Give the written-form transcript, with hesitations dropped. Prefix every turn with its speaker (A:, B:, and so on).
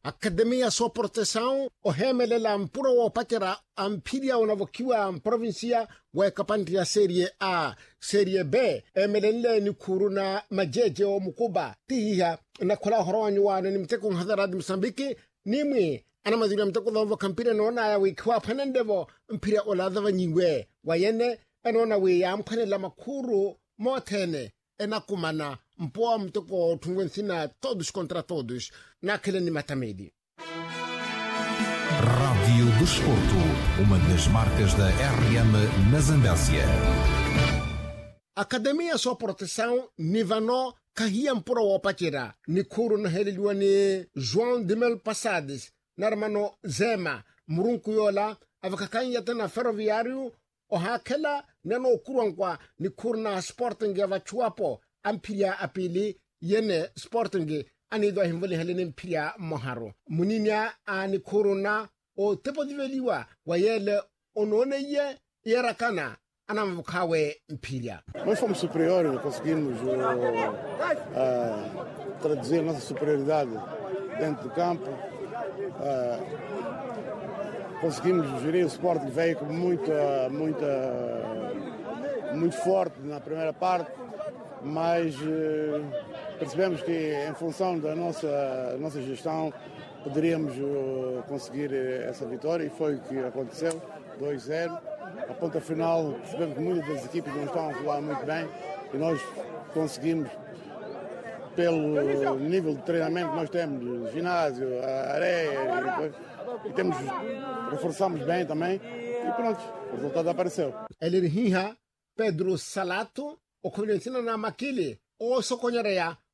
A: Academia sua proteção o hemelela mpura wa patera ampiria unavokiwa provinsia wa kapantia Serie A, Serie B emelele ni kuruna majeje o mukuba tihiha na kola horoani wana ni mteko hadharadi Msambiki nimwi ana mazuri mteko dhovo kampira nona ya wikiwa panendevo mpiria oladhava nyingwe wayene enona ya mpanela makuru motene enakumana mpoa mtoko tungwensina todos contra todos naquele ni matamedi.
B: Rádio Desporto, uma das marcas da RM na Zambésia.
A: Academia sua proteção nivano kahia mpura wapatira ni kuru na heliliwa ni João de Mel Passadas narmano Zema murunku yola avakakanya tena ferroviário o hakela neno kuruankwa ni kuru na Sporting ya vachuapo ampiria apili yene Sporting anido himvoli helene mpiria moharo muninia ani korona o tepo diveliwa wayele onone ye yerakana anamvukawe mpiria.
C: Nós fomos superiores, conseguimos traduzir nossa superioridade dentro do campo. Conseguimos gerir o Sport que veio muito forte na primeira parte, mas percebemos que em função da nossa gestão poderíamos conseguir essa vitória e foi o que aconteceu, 2-0. A ponta final percebemos que muitas das equipes não estão a rolar muito bem e nós conseguimos, pelo nível de treinamento que nós temos, ginásio, areia e reforçamos bem também e pronto, o resultado apareceu.
A: Ele Pedro Salato o conhecendo na Makili o Soconhareia